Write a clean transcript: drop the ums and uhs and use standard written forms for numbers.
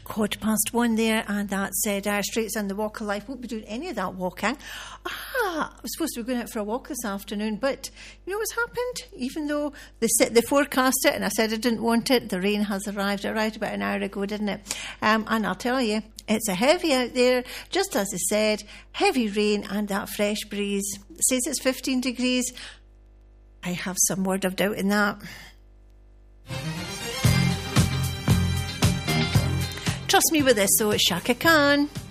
1:15 there, and that's Dire Straits and the Walk of Life. Won't be doing any of that walking. I was supposed to be going out for a walk this afternoon, but you know what's happened? Even though they forecast it, and I said I didn't want it, the rain has arrived. It arrived about an hour ago, didn't it? And I'll tell you, it's a heavy out there, just as I said, heavy rain and that fresh breeze. It says it's 15 degrees. I have some word of doubt in that. Trust me with this, so it's Shaka Khan.